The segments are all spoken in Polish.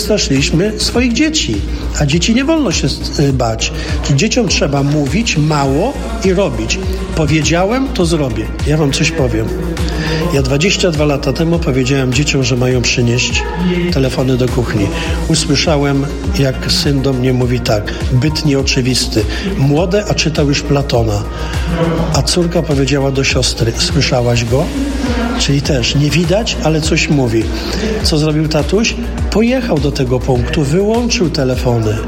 przestraszyliśmy swoich dzieci. A dzieci nie wolno się bać. Dzieciom trzeba mówić mało i robić. Powiedziałem, to zrobię. Ja wam coś powiem. Ja 22 lata temu powiedziałem dzieciom, że mają przynieść telefony do kuchni. Usłyszałem, jak syn do mnie mówi tak: byt nieoczywisty. Młode, a czytał już Platona. A córka powiedziała do siostry: słyszałaś go? Czyli też nie widać, ale coś mówi. Co zrobił tatuś? Pojechał do tego punktu, wyłączył telefony.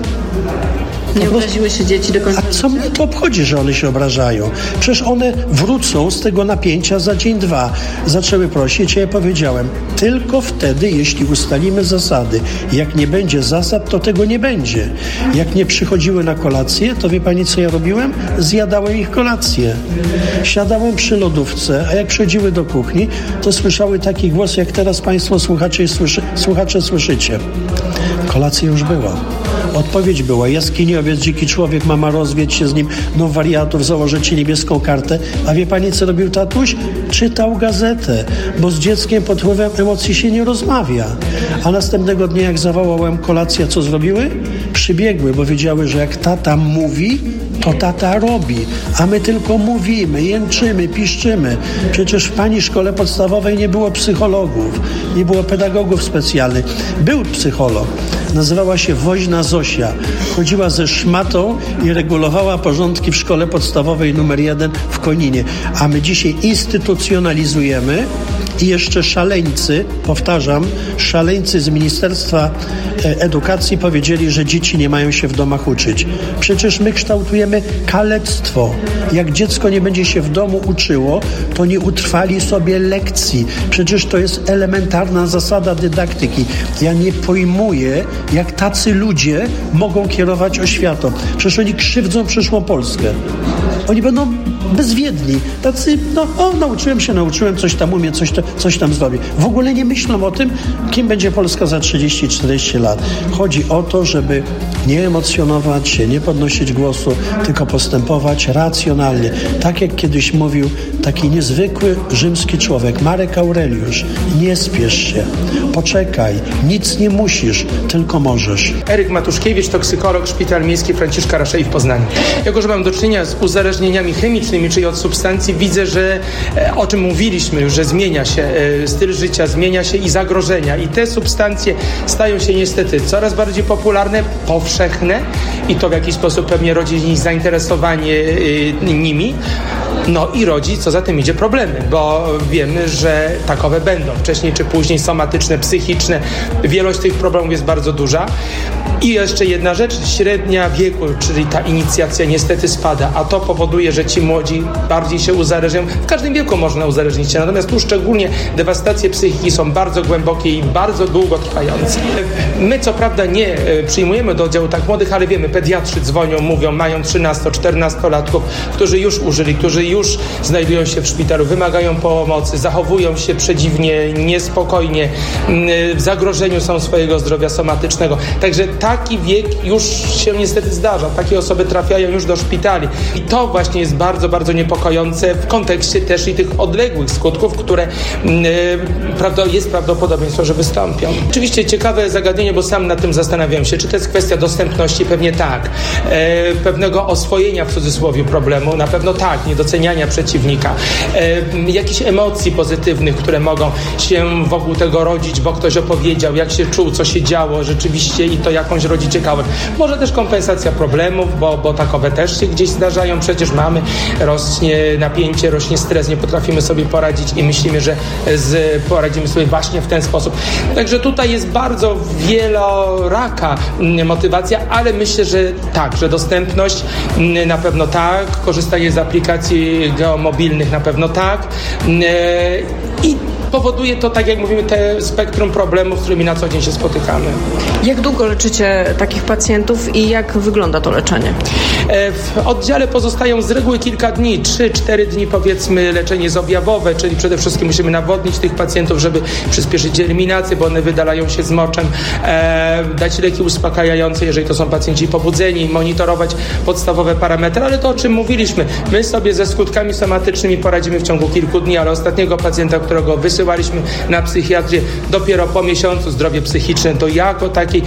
Nie obraziły się dzieci do końca. A co mnie to obchodzi, że one się obrażają? Przecież one wrócą z tego napięcia za dzień, dwa. Zaczęły prosić, a ja powiedziałem: tylko wtedy, jeśli ustalimy zasady. Jak nie będzie zasad, to tego nie będzie. Jak nie przychodziły na kolację, to wie pani, co ja robiłem? Zjadałem ich kolację. Siadałem przy lodówce, a jak przychodziły do kuchni, to słyszały taki głos, jak teraz państwo słuchacze słyszycie. Kolacja już była. Odpowiedź była: jaskiniowiec, dziki człowiek, mama, rozwiedź się z nim, no wariatów, założycie niebieską kartę. A wie pani, co robił tatuś? Czytał gazetę, bo z dzieckiem pod wpływem emocji się nie rozmawia. A następnego dnia, jak zawołałem kolacja, co zrobiły? Przybiegły, bo wiedziały, że jak tata mówi, to tata robi, a my tylko mówimy, jęczymy, piszczymy. Przecież w pani szkole podstawowej nie było psychologów, nie było pedagogów specjalnych. Był psycholog. Nazywała się Woźna Zosia. Chodziła ze szmatą i regulowała porządki w szkole podstawowej numer 1 w Koninie. A my dzisiaj instytucjonalizujemy i jeszcze szaleńcy, powtarzam, szaleńcy z Ministerstwa Edukacji powiedzieli, że dzieci nie mają się w domach uczyć. Przecież my kształtujemy kalectwo. Jak dziecko nie będzie się w domu uczyło, to nie utrwali sobie lekcji. Przecież to jest elementarna zasada dydaktyki. Ja nie pojmuję, jak tacy ludzie mogą kierować oświatą. Przecież oni krzywdzą przyszłą Polskę. Oni będą bezwiedni. Tacy, nauczyłem, coś tam umiem, coś tam zrobię. W ogóle nie myślą o tym, kim będzie Polska za 30-40 lat. Chodzi o to, żeby nie emocjonować się, nie podnosić głosu, tylko postępować racjonalnie. Tak jak kiedyś mówił taki niezwykły rzymski człowiek, Marek Aureliusz: nie spiesz się, poczekaj, nic nie musisz, tylko możesz. Eryk Matuszkiewicz, toksykolog, Szpital Miejski Franciszka Raszei w Poznaniu. Jako że mam do czynienia z uzależnieniami chemicznymi, czyli od substancji, widzę, że o czym mówiliśmy już, że zmienia się styl życia, zmienia się i zagrożenia. I te substancje stają się niestety coraz bardziej popularne, powszechne i to w jakiś sposób pewnie rodzi zainteresowanie nimi. No i rodzi, co za tym idzie, problemy, bo wiemy, że takowe będą wcześniej czy później, somatyczne, psychiczne. Wielość tych problemów jest bardzo duża. I jeszcze jedna rzecz, średnia wieku, czyli ta inicjacja niestety spada, a to powoduje, że ci młodzi bardziej się uzależniają. W każdym wieku można uzależnić się, natomiast tu szczególnie dewastacje psychiki są bardzo głębokie i bardzo długotrwające. My co prawda nie przyjmujemy do oddziału tak młodych, ale wiemy, pediatrzy dzwonią, mówią, mają 13-14-latków, którzy już użyli, którzy już znajdują się w szpitalu, wymagają pomocy, zachowują się przedziwnie, niespokojnie, w zagrożeniu są swojego zdrowia somatycznego. Także taki wiek już się niestety zdarza. Takie osoby trafiają już do szpitali. I to właśnie jest bardzo, bardzo niepokojące w kontekście też i tych odległych skutków, które jest prawdopodobieństwo, że wystąpią. Oczywiście ciekawe zagadnienie, bo sam nad tym zastanawiam się, czy to jest kwestia dostępności? Pewnie tak. Pewnego oswojenia w cudzysłowie problemu? Na pewno tak. Niedoceniania przeciwnika. Jakichś emocji pozytywnych, które mogą się wokół tego rodzić, bo ktoś opowiedział, jak się czuł, co się działo rzeczywiście i to jakąś rodzi ciekawość. Może też kompensacja problemów, bo takowe też się gdzieś zdarzają. Przecież rośnie napięcie, rośnie stres, nie potrafimy sobie poradzić i myślimy, że poradzimy sobie właśnie w ten sposób. Także tutaj jest bardzo wieloraka motywacja, ale myślę, że tak, że dostępność na pewno tak, korzystanie z aplikacji geomobilnych na pewno tak i powoduje to, tak jak mówimy, te spektrum problemów, z którymi na co dzień się spotykamy. Jak długo leczycie takich pacjentów i jak wygląda to leczenie? W oddziale pozostają z reguły kilka dni, 3-4 dni powiedzmy leczenie jest objawowe, czyli przede wszystkim musimy nawodnić tych pacjentów, żeby przyspieszyć eliminację, bo one wydalają się z moczem, dać leki uspokajające, jeżeli to są pacjenci pobudzeni, monitorować podstawowe parametry, ale to o czym mówiliśmy, my sobie ze skutkami somatycznymi poradzimy w ciągu kilku dni, ale ostatniego pacjenta, którego wysyłaliśmy na psychiatrię dopiero po miesiącu, zdrowie psychiczne to jako takiej